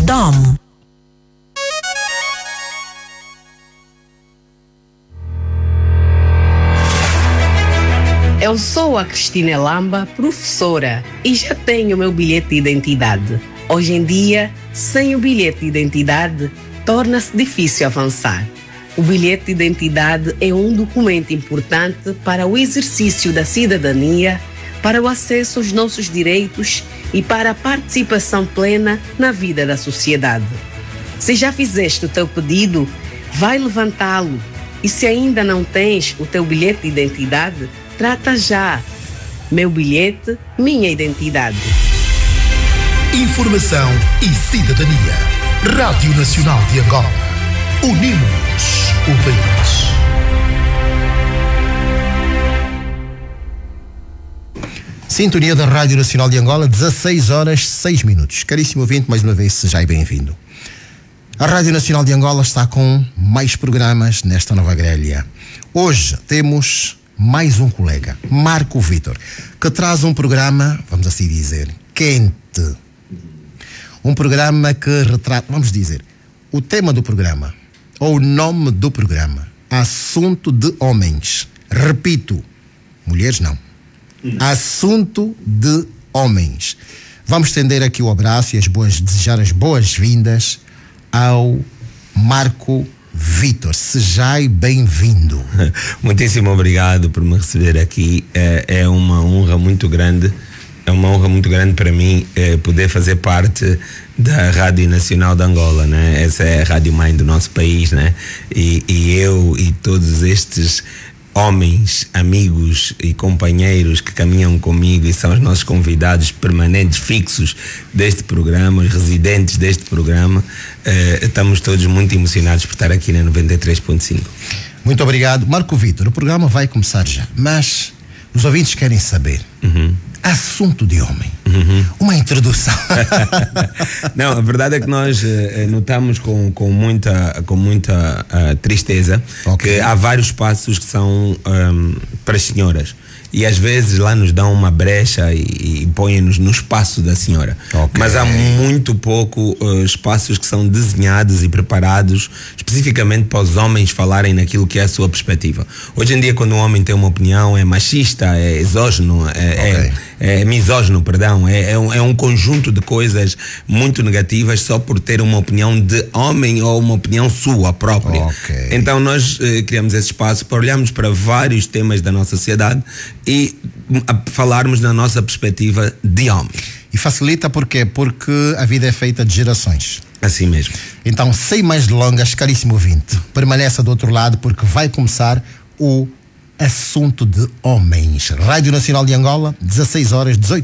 DOM. Eu sou a Cristina Lamba, professora, e já tenho meu bilhete de identidade. Hoje em dia, sem o bilhete de identidade, torna-se difícil avançar. O bilhete de identidade é um documento importante para o exercício da cidadania, para o acesso aos nossos direitos e para a participação plena na vida da sociedade. Se já fizeste o teu pedido, vai levantá-lo. E se ainda não tens o teu bilhete de identidade, trata já. Meu bilhete, minha identidade. Informação e cidadania. Rádio Nacional de Angola. Unimos o país. Sintonia da Rádio Nacional de Angola, 16h06. Caríssimo ouvinte, mais uma vez, seja bem-vindo. A Rádio Nacional de Angola está com mais programas nesta nova grelha. Hoje temos mais um colega, Marco Vítor, que traz um programa, vamos assim dizer, quente. Um programa que retrata, vamos dizer, o tema do programa, ou o nome do programa, assunto de homens. Repito, mulheres não. Assunto de homens. Vamos estender aqui o abraço e desejar as boas-vindas ao Marco Vítor. Sejai bem-vindo. Muitíssimo obrigado por me receber aqui. É uma honra muito grande. É uma honra muito grande para mim poder fazer parte da Rádio Nacional de Angola, né? Essa é a rádio-mãe do nosso país, né? E eu e todos estes homens, amigos e companheiros que caminham comigo e são os nossos convidados permanentes, fixos deste programa, os residentes deste programa, estamos todos muito emocionados por estar aqui na 93.5. Muito obrigado. Marco Vítor, o programa vai começar já, mas os ouvintes querem saber. Assunto de homem. Uma introdução. Não, a verdade é que nós notamos com muita tristeza que há vários espaços que são para as senhoras. E às vezes lá nos dão uma brecha e põem-nos no espaço da senhora. Mas há muito pouco espaços que são desenhados e preparados especificamente para os homens falarem naquilo que é a sua perspectiva. Hoje em dia, quando um homem tem uma opinião, é machista, é exógeno, é misógino, perdão, é um conjunto de coisas muito negativas só por ter uma opinião de homem ou uma opinião sua própria. Então nós criamos esse espaço para olharmos para vários temas da nossa sociedade e falarmos na nossa perspectiva de homem. E facilita porque a vida é feita de gerações. Assim mesmo. Então, sem mais delongas, caríssimo ouvinte, permaneça do outro lado porque vai começar o assunto de homens. Rádio Nacional de Angola, 16h18.